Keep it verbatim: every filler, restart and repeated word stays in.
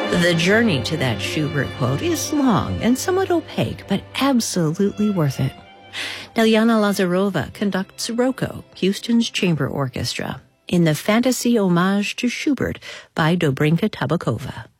The journey to that Schubert quote is long and somewhat opaque, but absolutely worth it. Diana Lazarova conducts Rocco, Houston's chamber orchestra, in the fantasy homage to Schubert by Dobrinka Tabakova.